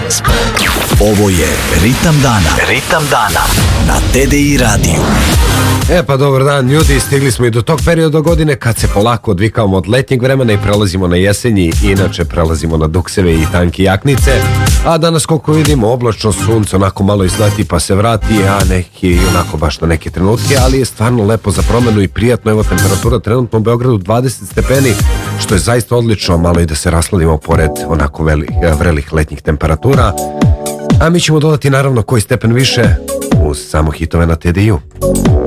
Ovo je Ritam dana. Ritam dana na TDI radiju. Pa dobar dan ljudi, stigli smo i do tog perioda godine kad se polako odvikavamo od letnjeg vremena i prelazimo na jesenji, inače prelazimo na dukseve i tanke jaknice, a danas koliko vidimo oblačno, sunce onako malo izleti pa se vrati, a neki onako baš na neke trenutke, ali je stvarno lepo za promenu i prijatno. Evo temperatura trenutno u Beogradu 20 stepeni, što je zaista odlično, malo i da se rasladimo pored onako vrelih letnjih temperatura, a mi ćemo dodati naravno koji stepen više uz samo hitove na TDI-u.